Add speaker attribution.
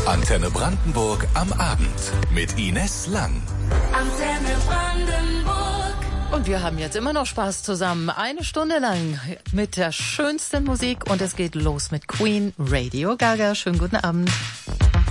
Speaker 1: Antenne Brandenburg am Abend mit Ines Lang.
Speaker 2: Antenne Brandenburg.
Speaker 3: Und wir haben jetzt immer noch Spaß zusammen. 1 Stunde lang mit der schönsten Musik. Und es geht los mit Queen, Radio Gaga. Schönen guten Abend.